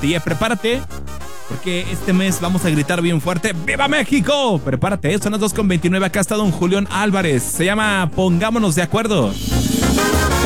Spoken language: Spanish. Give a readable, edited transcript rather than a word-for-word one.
Sí, prepárate, porque este mes vamos a gritar bien fuerte: ¡Viva México! Prepárate, son las 2:29. Acá está don Julián Álvarez. Se llama Pongámonos de Acuerdo.